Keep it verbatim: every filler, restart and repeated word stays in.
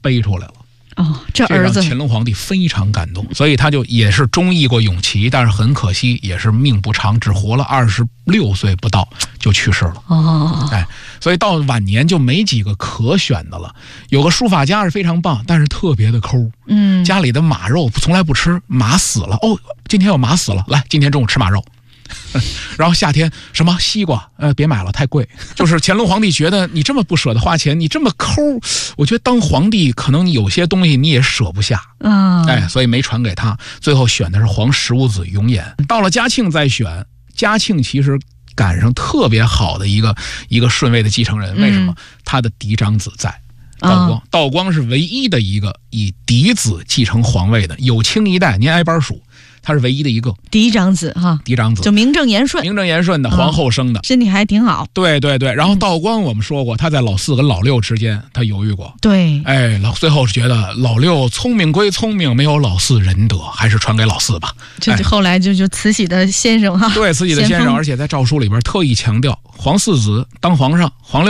背出来了。 哦，这儿子， 这让乾隆皇帝非常感动，所以他就也是中意过永琪，但是很可惜，也是命不长，只活了二十六岁不到就去世了。 哦， 哎，所以到晚年就没几个可选的了。有个书法家是非常棒，但是特别的抠。 嗯， 家里的马肉从来不吃，马死了，哦，今天有马死了，来，今天中午吃马肉。然后夏天什么西瓜，呃，别买了，太贵。就是乾隆皇帝觉得你这么不舍得花钱，你这么抠，我觉得当皇帝可能有些东西你也舍不下， 嗯， 哎，所以没传给他。最后选的是皇十五子永琰。到了嘉庆再选，嘉庆其实赶上特别好的一个一个顺位的继承人，为什么？嗯、他的嫡长子在。道光，道光是唯一的一个以嫡子继承皇位的，有清一代，您挨班数。他是唯一的一个嫡长子哈， 嫡长子就名正言顺， 名正言顺的皇后生的， 身体还挺好。 对对对，然后道光我们说过，他在老四跟老六之间，他犹豫过。 对， 哎，老最后是觉得老六聪明归聪明，没有老四仁德，还是传给老四吧。 这就后来就就慈禧的先生哈， 对，慈禧的先生，而且在诏书里边特意强调，皇四子当皇上，皇六。